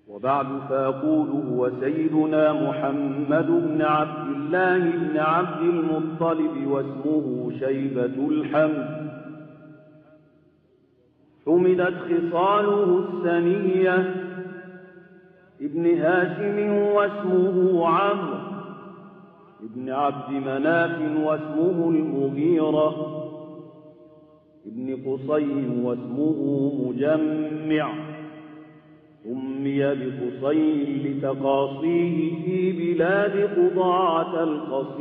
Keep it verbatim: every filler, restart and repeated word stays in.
وبعد فأقول هو سيدنا محمد بن عبد الله بن عبد المطلب واسمه شيبة الحمد. حمدت خصاله السنية ابن هاشم واسمه عمرو ابن عبد مناف واسمه المغيرة ابن قصي واسمه مجمع. سمي بقصي لتقاصيه في بلاد قضاعة القصير.